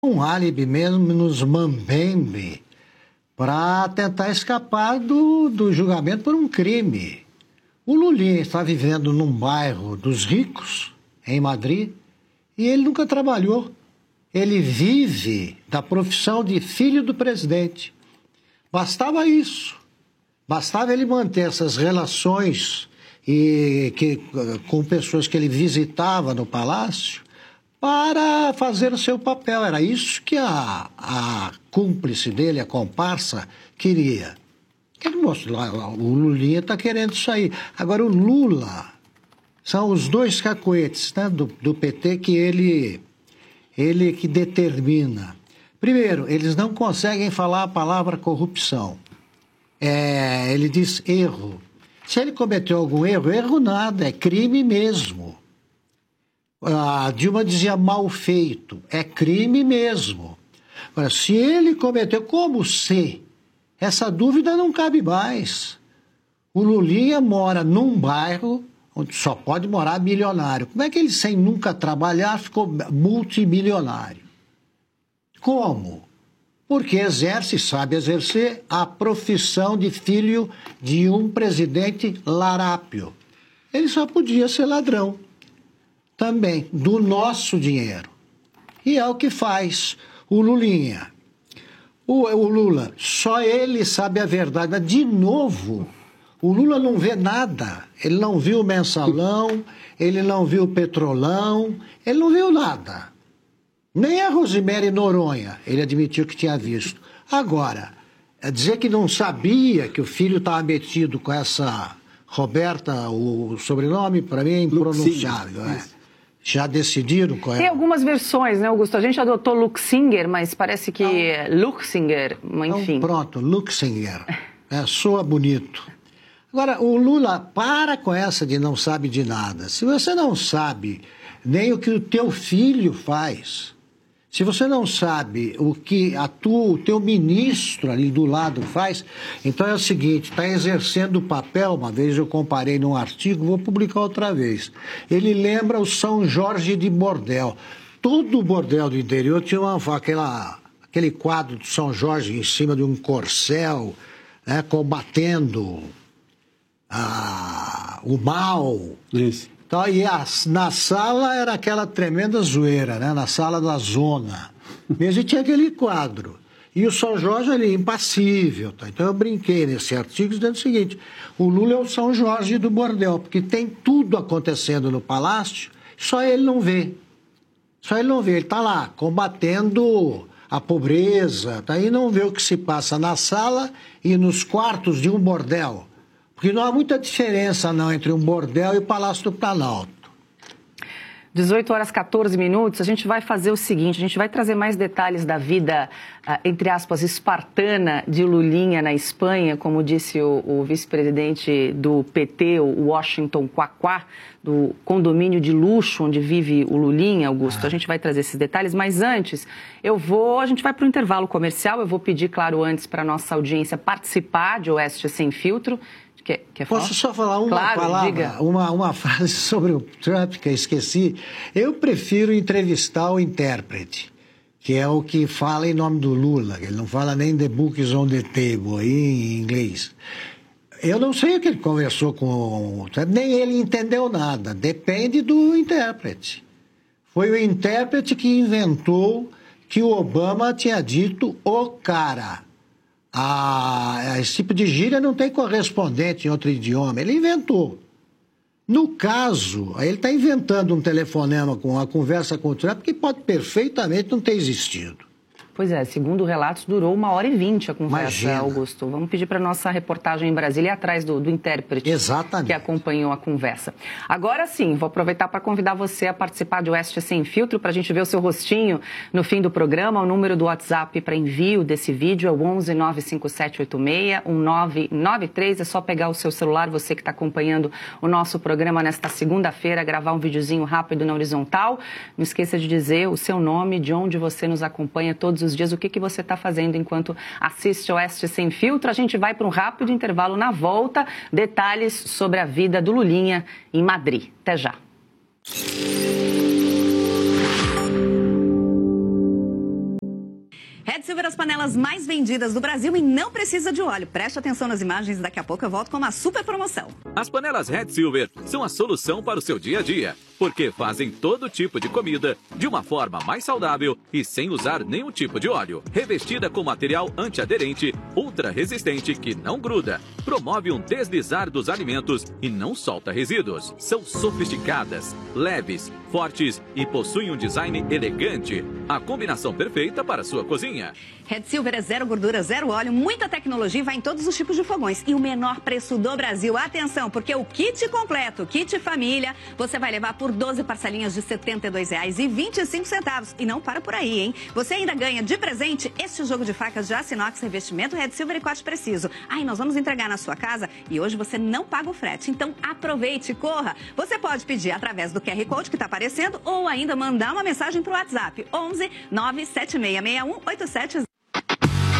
um álibi mesmo nos mambembe para tentar escapar do julgamento por um crime. O Lulinha está vivendo num bairro dos ricos, em Madrid, e ele nunca trabalhou. Ele vive da profissão de filho do presidente. Bastava isso. Bastava ele manter essas relações com pessoas que ele visitava no palácio para fazer o seu papel. Era isso que a cúmplice dele, a comparsa, queria. O Lulinha está querendo isso aí. Agora, o Lula são os dois cacoetes, né, do PT que ele que determina. Primeiro, eles não conseguem falar a palavra corrupção. Ele diz erro. Se ele cometeu algum erro, erro nada, é crime mesmo. A Dilma dizia mal feito, é crime mesmo. Agora, se ele cometeu, como ser? Essa dúvida não cabe mais. O Lulinha mora num bairro onde só pode morar milionário. Como é que ele, sem nunca trabalhar, ficou multimilionário? Como? Porque sabe exercer a profissão de filho de um presidente larápio. Ele só podia ser ladrão. Também, do nosso dinheiro. E é o que faz o Lulinha. O Lula, só ele sabe a verdade. Mas, de novo, o Lula não vê nada. Ele não viu o Mensalão, ele não viu o Petrolão, ele não viu nada. Nem a Rosemary Noronha, ele admitiu que tinha visto. Agora, dizer que não sabia que o filho estava metido com essa Roberta, o sobrenome, para mim é impronunciável. Já decidiram qual é? Tem algumas versões, né, Augusto? A gente adotou Luxinger, mas parece que Luxinger, enfim. Então, pronto, Luxinger. Soa bonito. Agora, o Lula para com essa de não sabe de nada. Se você não sabe nem o que o teu filho faz, se você não sabe o que o teu ministro ali do lado faz, então é o seguinte, está exercendo o papel, uma vez eu comparei num artigo, vou publicar outra vez. Ele lembra o São Jorge de Bordel. Todo bordel do interior tinha aquele quadro de São Jorge em cima de um corcel, né, combatendo o mal. Isso. Então, na sala era aquela tremenda zoeira, né? Na sala da zona. Mesmo tinha aquele quadro. E o São Jorge ali, impassível. Tá? Então eu brinquei nesse artigo dizendo o seguinte, o Lula é o São Jorge do bordel, porque tem tudo acontecendo no palácio, só ele não vê. Só ele não vê, ele está lá, combatendo a pobreza, tá? E não vê o que se passa na sala e nos quartos de um bordel. Porque não há muita diferença, não, entre um bordel e o Palácio do Planalto. 18h14, a gente vai fazer o seguinte, a gente vai trazer mais detalhes da vida, entre aspas, espartana de Lulinha na Espanha, como disse o vice-presidente do PT, o Washington Quaquá, do condomínio de luxo onde vive o Lulinha, Augusto. A gente vai trazer esses detalhes, mas antes, a gente vai para o intervalo comercial, eu vou pedir, claro, antes para a nossa audiência participar de Oeste Sem Filtro. Quer falar? Posso só falar uma palavra, diga. Uma frase sobre o Trump que eu esqueci? Eu prefiro entrevistar o intérprete, que é o que fala em nome do Lula. Ele não fala nem the books on the table aí em inglês. Eu não sei o que ele conversou com o Trump, nem ele entendeu nada. Depende do intérprete. Foi o intérprete que inventou que o Obama tinha dito o cara. Esse tipo de gíria não tem correspondente em outro idioma. Ele inventou. No caso, ele está inventando um telefonema com a conversa com o Trump que pode perfeitamente não ter existido. Pois é, segundo relatos, durou 1h20 a conversa, Imagina. Augusto. Vamos pedir para a nossa reportagem em Brasília ir atrás do intérprete. Exatamente. Que acompanhou a conversa. Agora sim, vou aproveitar para convidar você a participar de Oeste Sem Filtro, para a gente ver o seu rostinho no fim do programa. O número do WhatsApp para envio desse vídeo é o 11 95786 1993. É só pegar o seu celular, você que está acompanhando o nosso programa nesta segunda-feira, gravar um videozinho rápido na horizontal. Não esqueça de dizer o seu nome, de onde você nos acompanha todos os dias, o que você está fazendo enquanto assiste Oeste Sem Filtro. A gente vai para um rápido intervalo. Na volta, detalhes sobre a vida do Lulinha em Madrid. Até já. Red Silver, as panelas mais vendidas do Brasil e não precisa de óleo. Preste atenção nas imagens e daqui a pouco eu volto com uma super promoção. As panelas Red Silver são a solução para o seu dia a dia, porque fazem todo tipo de comida de uma forma mais saudável e sem usar nenhum tipo de óleo. Revestida com material antiaderente, ultra resistente que não gruda, promove um deslizar dos alimentos e não solta resíduos. São sofisticadas, leves, fortes e possuem um design elegante. A combinação perfeita para a sua cozinha. Red Silver é zero gordura, zero óleo, muita tecnologia e vai em todos os tipos de fogões. E o menor preço do Brasil. Atenção, porque o kit completo, kit família, você vai levar por 12 parcelinhas de R$ 72,25. E não para por aí, hein? Você ainda ganha de presente este jogo de facas de aço inox, revestimento Red Silver e corte preciso. Aí nós vamos entregar na sua casa e hoje você não paga o frete. Então aproveite, corra. Você pode pedir através do QR Code que está aparecendo ou ainda mandar uma mensagem para o WhatsApp 11 97661 8700.